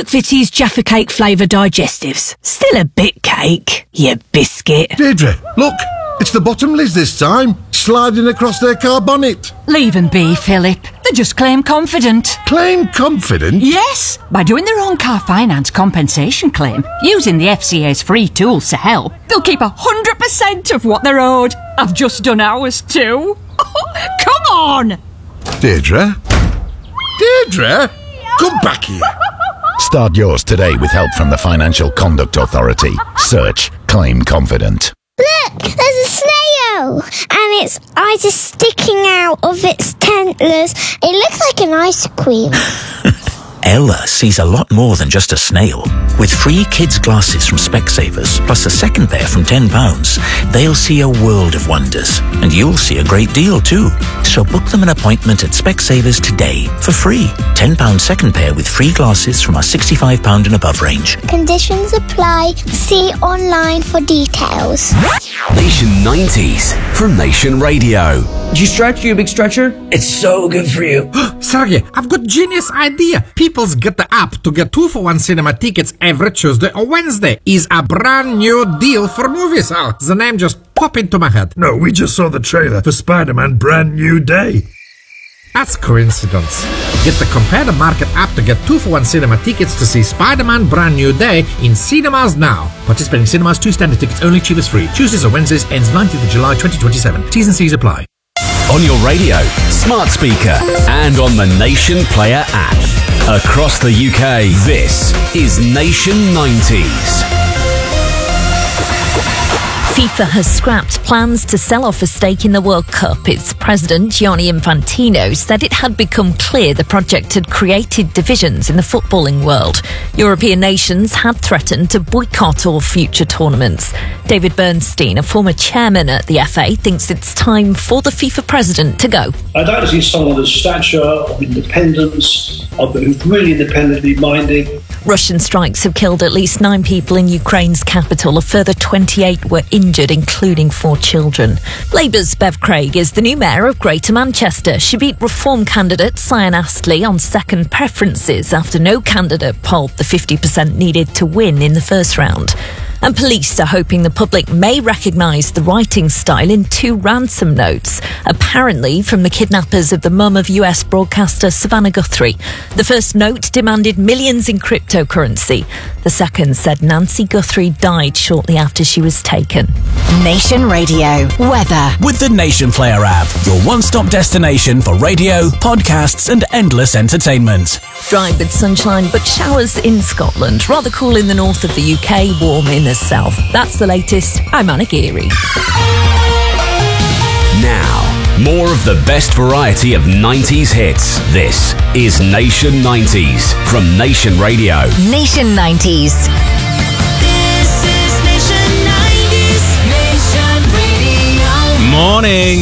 McVitie's Jaffa Cake flavour digestives. Still a bit cake, you biscuit. Deirdre, look, it's the Bottomleys this time, sliding across their car bonnet. Leave them be, Philip. They just claim confident. Claim confident? Yes, by doing their own car finance compensation claim, using the FCA's free tools to help, they'll keep 100% of what they're owed. I've just done ours too. Come on! Deirdre? Deirdre? Come back here. Start yours today with help from the Financial Conduct Authority. Search Claim Confident. Look, there's a snail, and its eyes are sticking out of its antlers. It looks like an ice cream. Ella sees a lot more than just a snail. With free kids' glasses from Specsavers, plus a second pair from £10, they'll see a world of wonders. And you'll see a great deal too. So book them an appointment at Specsavers today for free. £10 second pair with free glasses from our £65 and above range. Conditions apply. See online for details. Nation 90s from Nation Radio. Did you stretch, you big stretcher? It's so good for you. Sergey, I've got genius idea. People's Get the App to get 2-for-1 cinema tickets every Tuesday or Wednesday is a brand new deal for movies. Oh, the name just popped into my head. No, we just saw the trailer for Spider-Man Brand New Day. That's coincidence. Get the Compare the Market app to get 2-for-1 cinema tickets to see Spider-Man Brand New Day in cinemas now. Participating cinemas, 2 standard tickets only, cheapest free. Tuesdays or Wednesdays, ends 19th of July 2027. T's and C's apply. On your radio, smart speaker, and on the Nation Player app. Across the UK, this is Nation 90s. FIFA has scrapped plans to sell off a stake in the World Cup. Its president, Gianni Infantino, said it had become clear the project had created divisions in the footballing world. European nations had threatened to boycott all future tournaments. David Bernstein, a former chairman at the FA, thinks it's time for the FIFA president to go. I'd like to see someone of stature, of independence, who's really independently minded. Russian strikes have killed at least 9 people in Ukraine's capital. A further 28 were injured, including 4 children. Labour's Bev Craig is the new mayor of Greater Manchester. She beat Reform candidate Cyan Astley on second preferences after no candidate polled the 50% needed to win in the first round. And police are hoping the public may recognise the writing style in 2 ransom notes, apparently from the kidnappers of the mum of US broadcaster Savannah Guthrie. The first note demanded millions in cryptocurrency. The second said Nancy Guthrie died shortly after she was taken. Nation Radio weather with the Nation Player app, your one-stop destination for radio, podcasts and endless entertainment. Dry with sunshine but showers in Scotland. Rather cool in the north of the UK, warm in the south. That's the latest. I'm Anna Geary. Now, more of the best variety of 90s hits. This is Nation 90s from Nation Radio. Nation 90s. Morning.